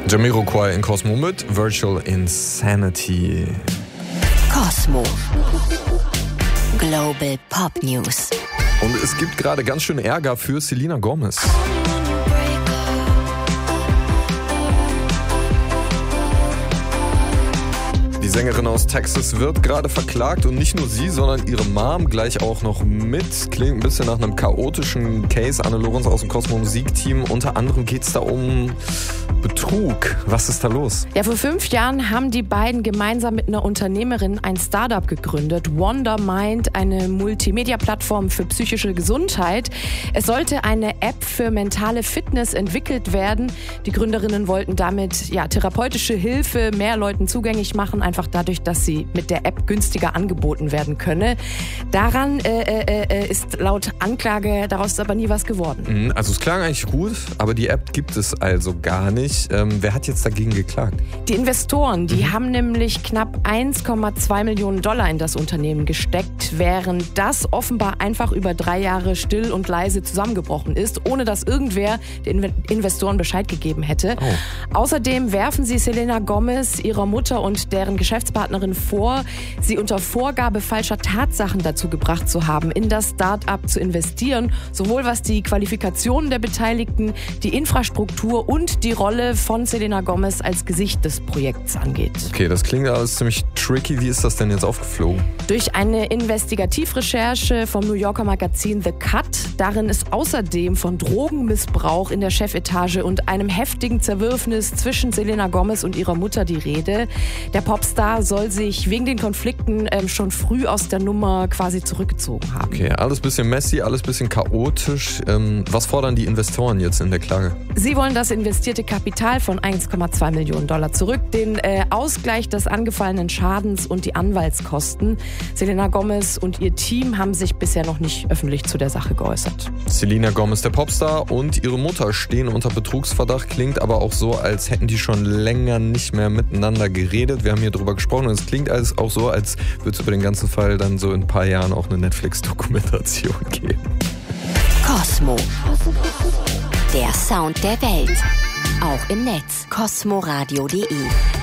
Jamiroquai in Cosmo mit Virtual Insanity. Cosmo. Global Pop News. Und es gibt gerade ganz schön Ärger für Selena Gomez. Die Sängerin aus Texas wird gerade verklagt und nicht nur sie, sondern ihre Mom gleich auch noch mit. Klingt ein bisschen nach einem chaotischen Case. Anne Lorenz aus dem Cosmo Musikteam. Unter anderem geht es da um Betrug. Was ist da los? Ja, vor 5 Jahren haben die beiden gemeinsam mit einer Unternehmerin ein Startup gegründet. Wondermind, eine Multimedia-Plattform für psychische Gesundheit. Es sollte eine App für mentale Fitness entwickelt werden. Die Gründerinnen wollten damit therapeutische Hilfe mehr Leuten zugänglich machen, einfach dadurch, dass sie mit der App günstiger angeboten werden könne. Daran ist laut Anklage daraus aber nie was geworden. Also es klang eigentlich gut, aber die App gibt es also gar nicht. Wer hat jetzt dagegen geklagt? Die Investoren, die haben nämlich knapp 1,2 Millionen Dollar in das Unternehmen gesteckt, während das offenbar einfach über 3 Jahre still und leise zusammengebrochen ist, ohne dass irgendwer den Investoren Bescheid gegeben hätte. Außerdem werfen sie Selena Gomez, ihrer Mutter und deren Geschäftspartnerin vor, sie unter Vorgabe falscher Tatsachen dazu gebracht zu haben, in das Start-up zu investieren, sowohl was die Qualifikationen der Beteiligten, die Infrastruktur und die Rolle von Selena Gomez als Gesicht des Projekts angeht. Okay, das klingt alles ziemlich tricky. Wie ist das denn jetzt aufgeflogen? Durch eine Investigativrecherche vom New Yorker Magazin The Cut. Darin ist außerdem von Drogenmissbrauch in der Chefetage und einem heftigen Zerwürfnis zwischen Selena Gomez und ihrer Mutter die Rede. Der Popstar soll sich wegen den Konflikten schon früh aus der Nummer quasi zurückgezogen haben. Okay, alles bisschen messy, alles bisschen chaotisch. Was fordern die Investoren jetzt in der Klage? Sie wollen das investierte Kapital von 1,2 Millionen Dollar zurück, den Ausgleich des angefallenen Schadens und die Anwaltskosten. Selena Gomez und ihr Team haben sich bisher noch nicht öffentlich zu der Sache geäußert. Selena Gomez, der Popstar, und ihre Mutter stehen unter Betrugsverdacht. Klingt aber auch so, als hätten die schon länger nicht mehr miteinander geredet. Wir haben hier drüber gesprochen und es klingt alles auch so, als würde es über den ganzen Fall dann so in ein paar Jahren auch eine Netflix-Dokumentation geben. Cosmo. Der Sound der Welt. Auch im Netz. cosmoradio.de